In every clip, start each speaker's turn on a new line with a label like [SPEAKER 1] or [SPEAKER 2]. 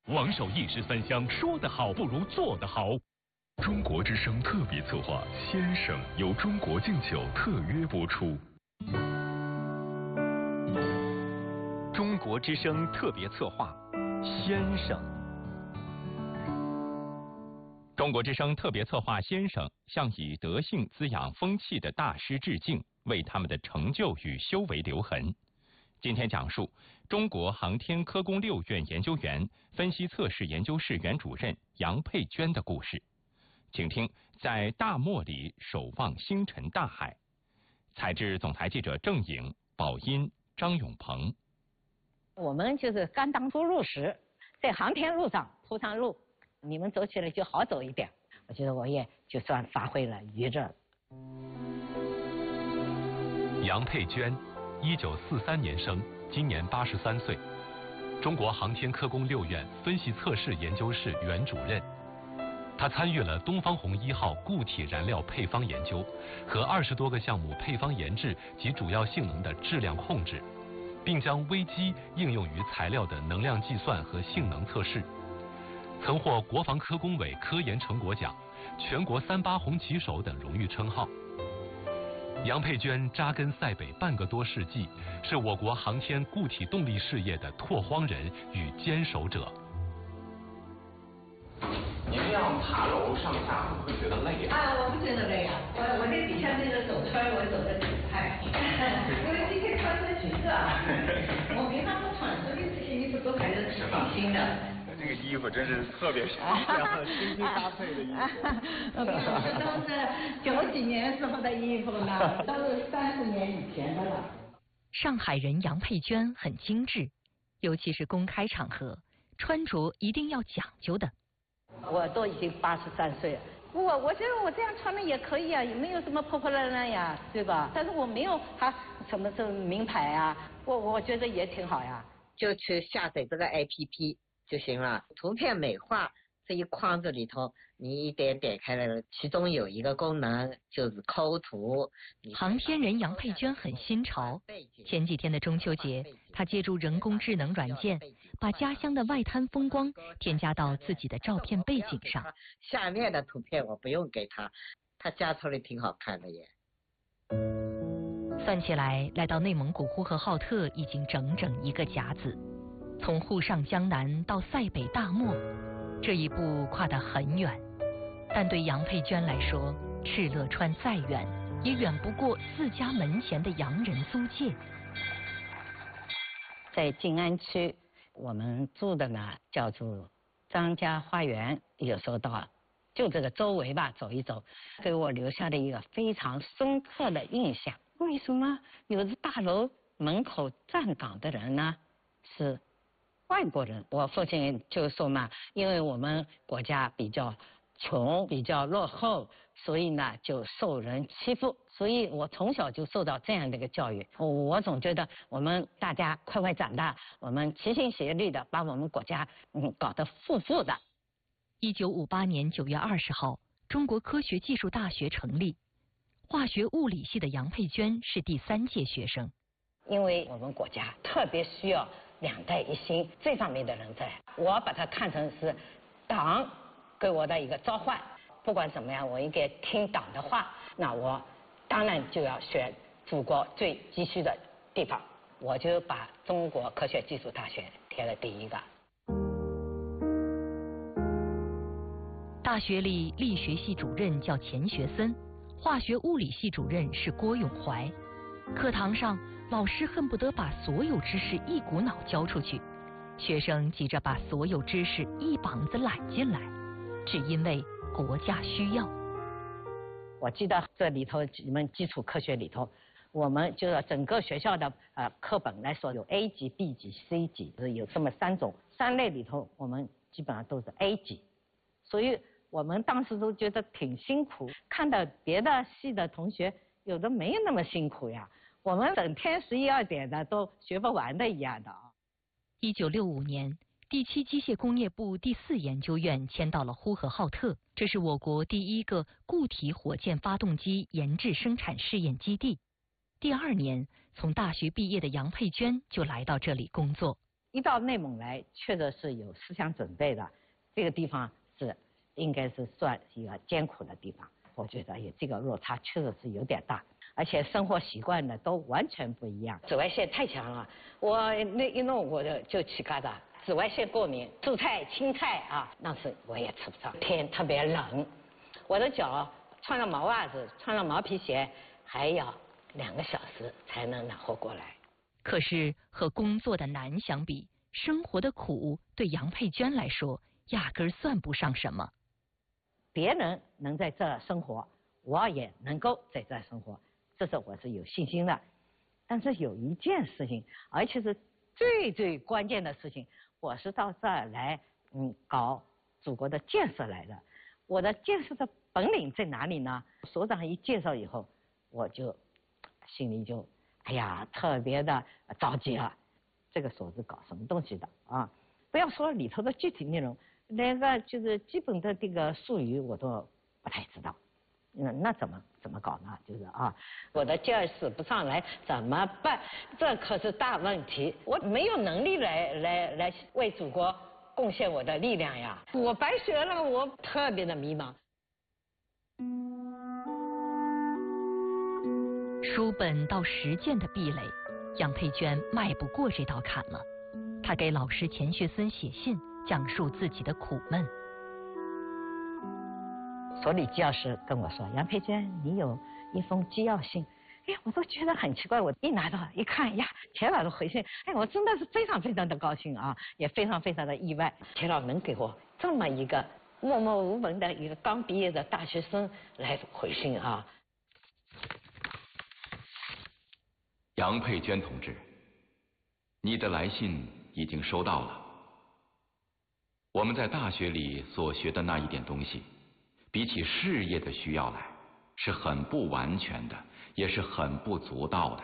[SPEAKER 1] 王守义是3香，说得好不如做得好。
[SPEAKER 2] 中国之声特别策划《先生》由中国敬酒特约播出。
[SPEAKER 3] 中国之声特别策划《先生》。中国之声特别策划《先生》向以德性滋养风气的大师致敬，为他们的成就与修为留痕。今天讲述中国航天科工6院研究员、分析测试研究室原主任杨佩娟的故事。请听在大漠里守望星辰大海。采制总台记者郑颖、宝音、张永鹏。
[SPEAKER 4] 我们就是刚当初入时，在航天路上铺上路，你们走起来就好走一点。我觉得我也就算发挥了余热。
[SPEAKER 2] 杨佩娟，1943年生，今年83岁，中国航天科工6院分析测试研究室原主任。他参与了东方红1号固体燃料配方研究和20多个项目配方研制及主要性能的质量控制，并将微机应用于材料的能量计算和性能测试，曾获国防科工委科研成果奖、全国3·8红旗手等荣誉称号。杨佩娟扎根塞北半个多世纪，是我国航天固体动力事业的拓荒人与坚守者。
[SPEAKER 5] 您这样爬楼上下会不会觉得累啊？
[SPEAKER 6] 我不觉得累啊，我这底下那个走圈我走得挺快，因为今天穿的裙子啊，我平常不穿，所以这些衣服都还是挺新的。
[SPEAKER 5] 这个衣服真是特别漂亮，新搭配的衣服。
[SPEAKER 6] 这都是90几年时候的衣服呢，都是30年以前的了。
[SPEAKER 7] 上海人杨佩娟很精致，尤其是公开场合，穿着一定要讲究的。
[SPEAKER 4] 我都已经83岁了，我觉得我这样穿的也可以啊，也没有什么破破烂烂呀，对吧？但是我没有什么名牌啊，我觉得也挺好呀。
[SPEAKER 8] 就去下载这个 APP 就行了，图片美化这一框子里头，你一点点开来了，其中有一个功能就是抠图。
[SPEAKER 7] 航天人杨佩娟很新潮，前几天的中秋节，她借助人工智能软件，把家乡的外滩风光添加到自己的照片背景上。
[SPEAKER 8] 下面的图片我不用给他，他加出来挺好看的耶。
[SPEAKER 7] 算起来，来到内蒙古呼和浩特已经整整1个甲子，从沪上江南到塞北大漠，这一步跨得很远。但对杨佩娟来说，敕勒川再远，也远不过自家门前的洋人租界。
[SPEAKER 4] 在静安区，我们住的呢叫做张家花园，有时候到就这个周围吧走一走，给我留下了一个非常深刻的印象。为什么有的大楼门口站岗的人呢是外国人？我父亲就说嘛，因为我们国家比较穷，比较落后，所以呢就受人欺负，所以我从小就受到这样的一个教育。我总觉得我们大家快快长大，我们齐心协力的把我们国家搞得富的。
[SPEAKER 7] 1958年9月20号，中国科学技术大学成立，化学物理系的杨佩娟是第3届学生。
[SPEAKER 4] 因为我们国家特别需要2代一心这方面的人才，我把它看成是党给我的一个召唤。不管怎么样，我应该听党的话，那我当然就要选祖国最急需的地方，我就把中国科学技术大学填了第1个。
[SPEAKER 7] 大学里力学系主任叫钱学森，化学物理系主任是郭永怀。课堂上，老师恨不得把所有知识一股脑教出去，学生急着把所有知识一膀子揽进来，只因为国家需要。
[SPEAKER 4] 我记得这里头你们基础科学里头，我们就是整个学校的课本来说有 A 级、B 级、C 级，有这么3种，3类里头我们基本上都是 A 级，所以我们当时都觉得挺辛苦，看到别的系的同学有的没有那么辛苦呀，我们整天11、2点的都学不完的一样的啊。
[SPEAKER 7] 1965年，第7机械工业部第4研究院迁到了呼和浩特，这是我国第1个固体火箭发动机研制生产试验基地。第2年，从大学毕业的杨佩娟就来到这里工作。
[SPEAKER 4] 一到内蒙来，确实是有思想准备的。这个地方应该是算一个艰苦的地方。我觉得这个落差确实是有点大，而且生活习惯呢都完全不一样。紫外线太强了，我那一弄我就起疙瘩，紫外线过敏，蔬菜青菜啊，那是我也吃不上。天特别冷，我的脚穿了毛袜子，穿了毛皮鞋，还要2个小时才能暖和过来。
[SPEAKER 7] 可是和工作的难相比，生活的苦对杨佩娟来说压根儿算不上什么。
[SPEAKER 4] 别人能在这儿生活，我也能够在这儿生活，这是我是有信心的。但是有一件事情，而且是最关键的事情，我是到这儿来搞祖国的建设来的。我的建设的本领在哪里呢？所长一介绍以后，我就心里就特别的着急了。这个所是搞什么东西的啊？不要说里头的具体内容，连个就是基本的这个术语我都不太知道。那怎么搞呢？就是我的劲儿使不上来怎么办？这可是大问题。我没有能力来为祖国贡献我的力量呀！我白学了，我特别的迷茫。
[SPEAKER 7] 书本到实践的壁垒，杨佩娟迈不过这道坎了。她给老师钱学森写信，讲述自己的苦闷。
[SPEAKER 4] 所里纪要师跟我说：“杨佩娟，你有一封纪要信。”我都觉得很奇怪。我一拿到一看，钱老的回信，我真的是非常的高兴啊，也非常的意外。钱老能给我这么一个默默无闻的一个刚毕业的大学生来回信啊。
[SPEAKER 9] 杨佩娟同志，你的来信已经收到了。我们在大学里所学的那一点东西，比起事业的需要来，是很不完全的，也是很不足道的。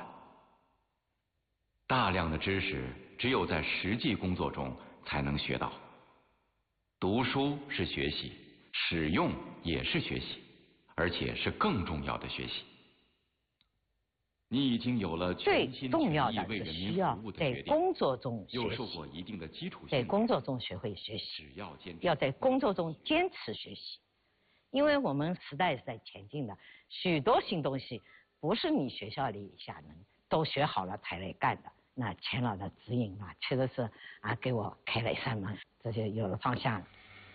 [SPEAKER 9] 大量的知识只有在实际工作中才能学到。读书是学习，使用也是学习，而且是更重要的学习。你已经有了全心全意为人民服务的决定，
[SPEAKER 4] 在工作中学习，
[SPEAKER 9] 又受过一定的基础训
[SPEAKER 4] 在
[SPEAKER 9] 练，
[SPEAKER 4] 工作中学会学习，
[SPEAKER 9] 要
[SPEAKER 4] 在工作中坚持学习。因为我们时代是在前进的，许多新东西不是你学校里下能都学好了才来干的。那钱老的指引确实是给我开了一扇门，这就有了方向了。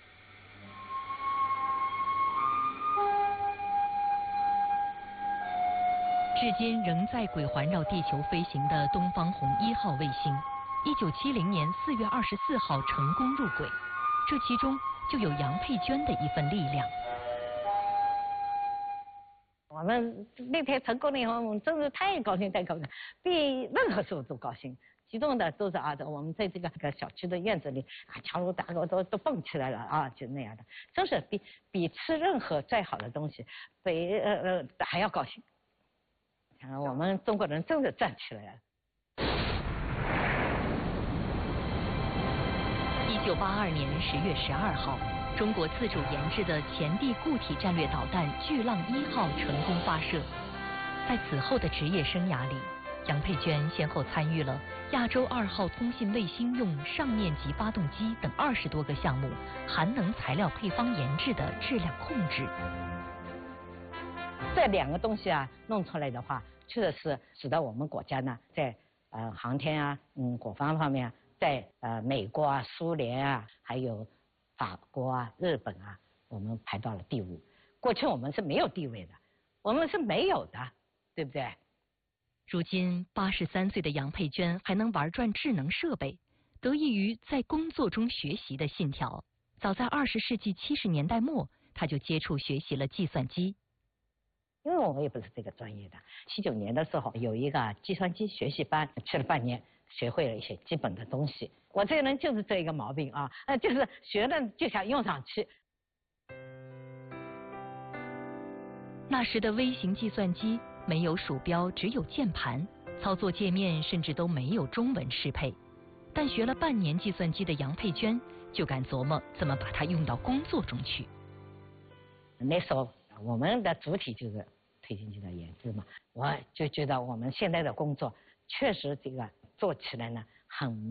[SPEAKER 7] 至今仍在轨环绕地球飞行的东方红1号卫星，1970年4月24号成功入轨，这其中就有杨佩娟的一份力量。
[SPEAKER 4] 我们那天成功了以后，我们真是太高兴，比任何时候都高兴。激动的都是我们在这个小区的院子里强如大狗都蹦起来了就那样的，真是比吃任何再好的东西还要高兴。我们中国人真的站起来了。
[SPEAKER 7] 1982年10月12号，中国自主研制的前地固体战略导弹巨浪1号成功发射。在此后的职业生涯里，杨佩娟先后参与了亚洲2号通信卫星用上面级发动机等20多个项目含能材料配方研制的质量控制。
[SPEAKER 4] 这2个东西弄出来的话，确实是使得我们国家呢，在航天国防方面，在美国苏联还有法国日本我们排到了第5。过去我们是没有地位的，我们是没有的，对不对？
[SPEAKER 7] 如今83岁的杨佩娟还能玩转智能设备，得益于在工作中学习的信条。早在20世纪70年代末，她就接触学习了计算机。
[SPEAKER 4] 因为我们也不是这个专业的，79年的时候有一个计算机学习班，去了半年，学会了一些基本的东西。我这个人就是这一个毛病就是学了就想用上去。
[SPEAKER 7] 那时的微型计算机没有鼠标，只有键盘，操作界面甚至都没有中文适配。但学了半年计算机的杨佩娟就敢琢磨怎么把它用到工作中去。
[SPEAKER 4] 那时候我们的主体就是推进器的研制嘛，我就觉得我们现在的工作确实这个做起来呢很